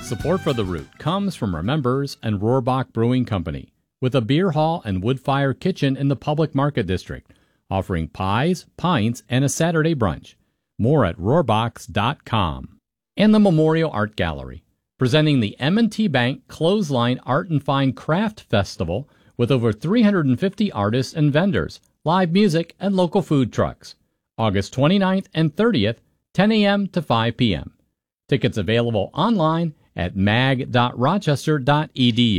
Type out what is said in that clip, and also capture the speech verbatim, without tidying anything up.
Support for The Root comes from our members and Rohrbach Brewing Company, with a beer hall and wood-fire kitchen in the Public Market District, offering pies, pints, and a Saturday brunch. More at rohrbachs dot com. And the Memorial Art Gallery, presenting the M and T Bank Clothesline Art and Fine Craft Festival with over three hundred fifty artists and vendors, live music, and local food trucks. August twenty-ninth and thirtieth, ten a.m. to five p.m. Tickets available online at mag dot rochester dot e d u.